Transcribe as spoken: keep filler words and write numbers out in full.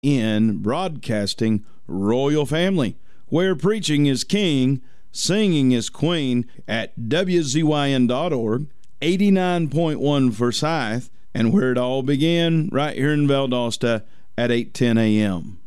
in broadcasting royal family, where preaching is king, singing is queen, at W Z Y N dot org, eighty-nine point one Forsyth, and where it all began right here in Valdosta at eight ten a.m.